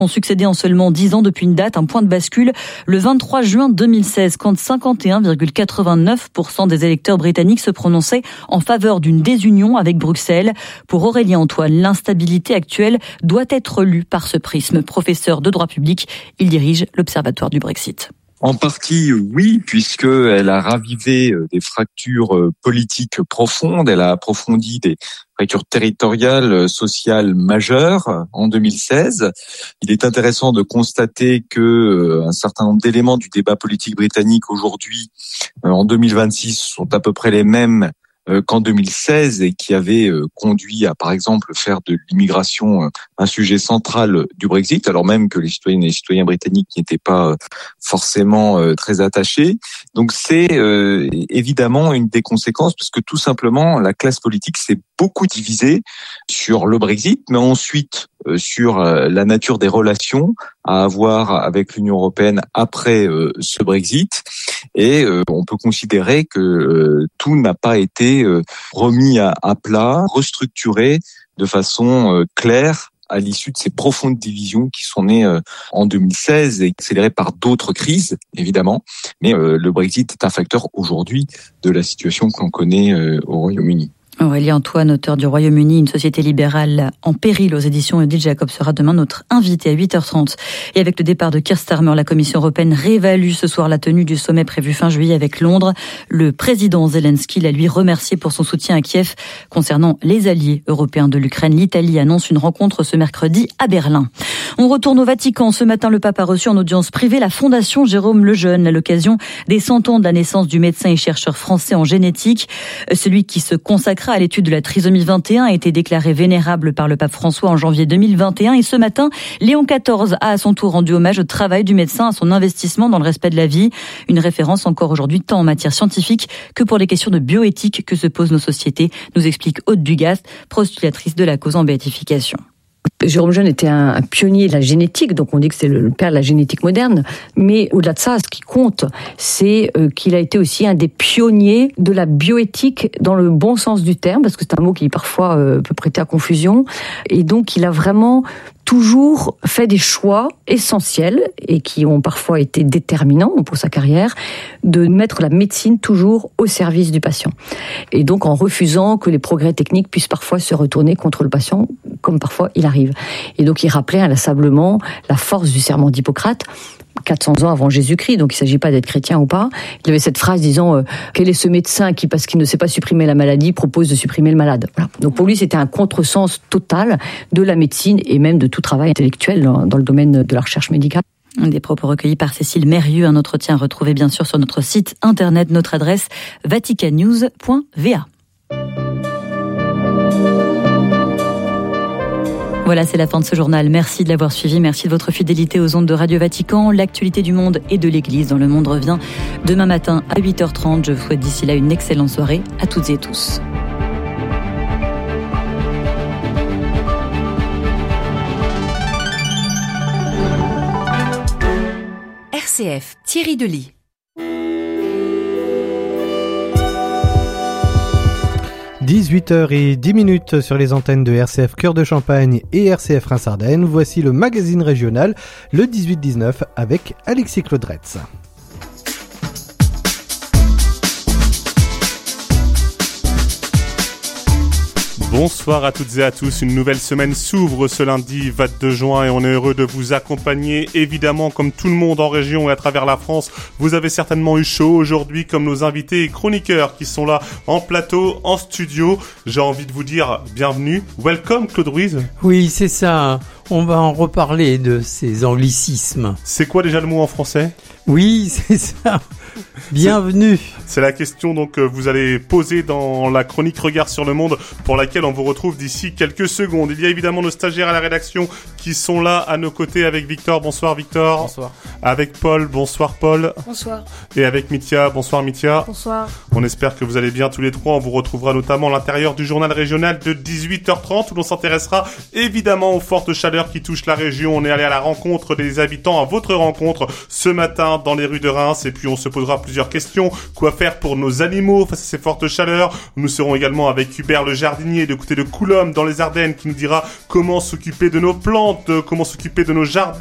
ont succédé en seulement 10 ans depuis une date, un point de bascule, le 23 juin 2016, quand 51,89% des électeurs britanniques se prononçaient en faveur d'une désunion avec Bruxelles. Pour Aurélien Antoine, l'instabilité actuelle doit être lue par ce prisme. Professeur de droit public, il dirige l'Observatoire du Brexit. En partie, oui, puisqu'elle a ravivé des fractures politiques profondes, elle a approfondi des fractures territoriales, sociales majeures en 2016. Il est intéressant de constater que un certain nombre d'éléments du débat politique britannique aujourd'hui, en 2026, sont à peu près les mêmes qu'en 2016 et qui avait conduit à, par exemple, faire de l'immigration un sujet central du Brexit, alors même que les citoyennes et les citoyens britanniques n'y étaient pas forcément très attachés. Donc c'est évidemment une des conséquences, parce que tout simplement, la classe politique s'est beaucoup divisée sur le Brexit, mais ensuite sur la nature des relations à avoir avec l'Union européenne après ce Brexit. Et on peut considérer que tout n'a pas été remis à plat, restructuré de façon claire à l'issue de ces profondes divisions qui sont nées en 2016 et accélérées par d'autres crises, évidemment. Mais le Brexit est un facteur aujourd'hui de la situation que l'on connaît au Royaume-Uni. Aurélien Antoine, auteur du Royaume-Uni, une société libérale en péril aux éditions Odile Jacob, sera demain notre invité à 8h30. Et avec le départ de Keir Starmer, la Commission européenne réévalue ce soir la tenue du sommet prévu fin juillet avec Londres. Le président Zelensky l'a lui remercié pour son soutien à Kiev. Concernant les alliés européens de l'Ukraine, l'Italie annonce une rencontre ce mercredi à Berlin. On retourne au Vatican. Ce matin, le pape a reçu en audience privée la Fondation Jérôme Lejeune à l'occasion des 100 ans de la naissance du médecin et chercheur français en génétique. Celui qui se consacra à l'étude de la trisomie 21 a été déclaré vénérable par le pape François en janvier 2021 et ce matin, Léon XIV a à son tour rendu hommage au travail du médecin, à son investissement dans le respect de la vie. Une référence encore aujourd'hui tant en matière scientifique que pour les questions de bioéthique que se posent nos sociétés, nous explique Aude Dugast, postulatrice de la cause en béatification. Jérôme Lejeune était un pionnier de la génétique, donc on dit que c'est le père de la génétique moderne, mais au-delà de ça, ce qui compte, c'est qu'il a été aussi un des pionniers de la bioéthique dans le bon sens du terme, parce que c'est un mot qui parfois peut prêter à confusion, et donc il a vraiment toujours fait des choix essentiels et qui ont parfois été déterminants pour sa carrière, de mettre la médecine toujours au service du patient. Et donc en refusant que les progrès techniques puissent parfois se retourner contre le patient, comme parfois il arrive. Et donc il rappelait inlassablement la force du serment d'Hippocrate, 400 ans avant Jésus-Christ, donc il ne s'agit pas d'être chrétien ou pas. Il avait cette phrase disant quel est ce médecin qui, parce qu'il ne sait pas supprimer la maladie, propose de supprimer le malade. Voilà. Donc pour lui, c'était un contresens total de la médecine et même de tout travail intellectuel dans le domaine de la recherche médicale. Des propos recueillis par Cécile Mérieux, un entretien retrouvé bien sûr sur notre site internet, notre adresse vaticannews.va. Voilà, c'est la fin de ce journal. Merci de l'avoir suivi. Merci de votre fidélité aux ondes de Radio Vatican. L'actualité du monde et de l'Église dans le monde revient demain matin à 8h30. Je vous souhaite d'ici là une excellente soirée à toutes et tous. RCF, Thierry Delis. « 18h10 sur les antennes de RCF Cœur de Champagne et RCF Reims-Ardennes. Voici le magazine régional, le 18-19 avec Alexis Claudretz. Bonsoir à toutes et à tous, une nouvelle semaine s'ouvre ce lundi 22 juin et on est heureux de vous accompagner. Évidemment, comme tout le monde en région et à travers la France, vous avez certainement eu chaud aujourd'hui comme nos invités et chroniqueurs qui sont là en plateau, en studio. J'ai envie de vous dire bienvenue, welcome Claude Ruiz. Oui, c'est ça, on va en reparler de ces anglicismes. C'est quoi déjà le mot en français ? Oui, c'est ça. Bienvenue. C'est la question donc que vous allez poser dans la chronique Regard sur le monde pour laquelle on vous retrouve d'ici quelques secondes. Il y a évidemment nos stagiaires à la rédaction qui sont là à nos côtés avec Victor. Bonsoir Victor. Bonsoir. Avec Paul. Bonsoir Paul. Bonsoir. Et avec Mithia. Bonsoir Mithia. Bonsoir. On espère que vous allez bien tous les trois. On vous retrouvera notamment à l'intérieur du journal régional de 18h30 où l'on s'intéressera évidemment aux fortes chaleurs qui touchent la région. On est allé à la rencontre des habitants, à votre rencontre ce matin dans les rues de Reims et puis on se posera plusieurs questions. Quoi faire pour nos animaux face à ces fortes chaleurs? Nous serons également avec Hubert le jardinier de côté de Coulombe dans les Ardennes qui nous dira comment s'occuper de nos plantes demande comment s'occuper de nos jardins